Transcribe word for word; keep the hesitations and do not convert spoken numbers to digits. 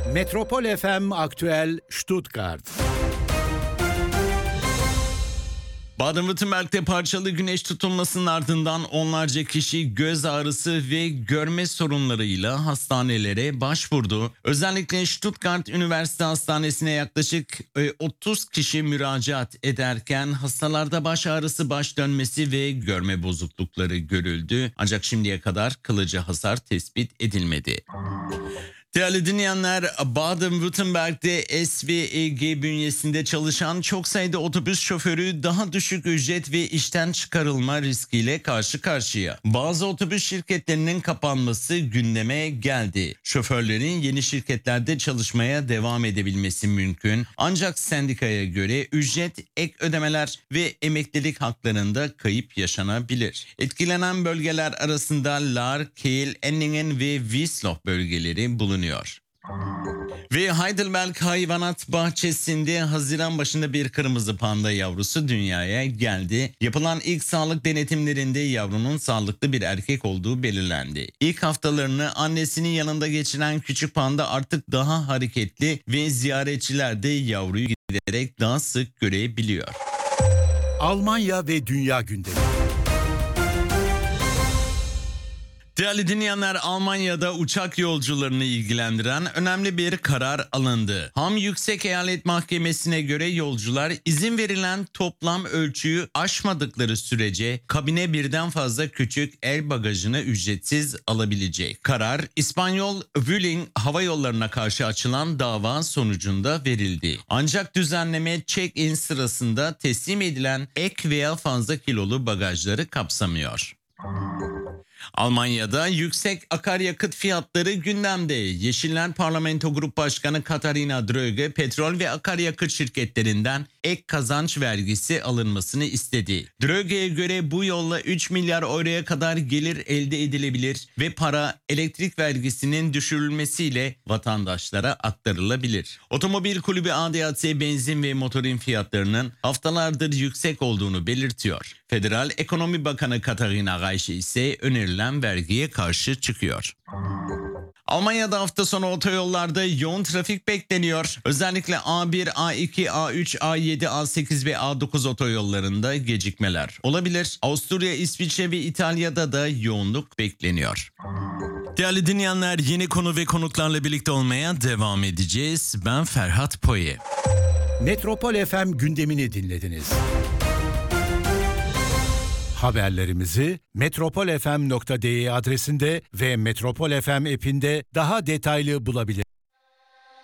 Metropol F M Aktüel Stuttgart. Baden-Württemberg'de parçalı güneş tutulmasının ardından onlarca kişi göz ağrısı ve görme sorunlarıyla hastanelere başvurdu. Özellikle Stuttgart Üniversite Hastanesi'ne yaklaşık otuz kişi müracaat ederken hastalarda baş ağrısı, baş dönmesi ve görme bozuklukları görüldü. Ancak şimdiye kadar kalıcı hasar tespit edilmedi. Değerli dinleyenler, Baden-Württemberg'de S V E G bünyesinde çalışan çok sayıda otobüs şoförü daha düşük ücret ve işten çıkarılma riskiyle karşı karşıya. Bazı otobüs şirketlerinin kapanması gündeme geldi. Şoförlerin yeni şirketlerde çalışmaya devam edebilmesi mümkün. Ancak sendikaya göre ücret, ek ödemeler ve emeklilik haklarında kayıp yaşanabilir. Etkilenen bölgeler arasında Lahr, Kehl, Enningen ve Wiesloch bölgeleri bulunuyor. Ve Heidelberg Hayvanat Bahçesi'nde Haziran başında bir kırmızı panda yavrusu dünyaya geldi. Yapılan ilk sağlık denetimlerinde yavrunun sağlıklı bir erkek olduğu belirlendi. İlk haftalarını annesinin yanında geçiren küçük panda artık daha hareketli ve ziyaretçiler de yavruyu giderek daha sık görebiliyor. Almanya ve dünya gündemi. Değerli dinleyenler, Almanya'da uçak yolcularını ilgilendiren önemli bir karar alındı. Ham Yüksek Eyalet Mahkemesi'ne göre yolcular izin verilen toplam ölçüyü aşmadıkları sürece kabine birden fazla küçük el bagajını ücretsiz alabilecek. Karar İspanyol Vueling Hava Yolları'na karşı açılan dava sonucunda verildi. Ancak düzenleme check-in sırasında teslim edilen ek veya fazla kilolu bagajları kapsamıyor. Almanya'da yüksek akaryakıt fiyatları gündemde. Yeşiller Parlamento Grup Başkanı Katharina Dröge, petrol ve akaryakıt şirketlerinden ek kazanç vergisi alınmasını istedi. Dröge'ye göre bu yolla üç milyar euroya kadar gelir elde edilebilir ve para elektrik vergisinin düşürülmesiyle vatandaşlara aktarılabilir. Otomobil Kulübü A D A C benzin ve motorin fiyatlarının haftalardır yüksek olduğunu belirtiyor. Federal Ekonomi Bakanı Katharina Reiche ise önerilen vergiye karşı çıkıyor. Almanya'da hafta sonu otoyollarda yoğun trafik bekleniyor. Özellikle A bir, A iki, A üç, A yedi, A sekiz ve A dokuz otoyollarında gecikmeler olabilir. Avusturya, İsviçre ve İtalya'da da yoğunluk bekleniyor. Değerli dinleyenler, yeni konu ve konuklarla birlikte olmaya devam edeceğiz. Ben Ferhat Poye. Metropol F M gündemini dinlediniz. Haberlerimizi metropol f m nokta d e adresinde ve Metropol F M app'inde daha detaylı bulabilirsiniz.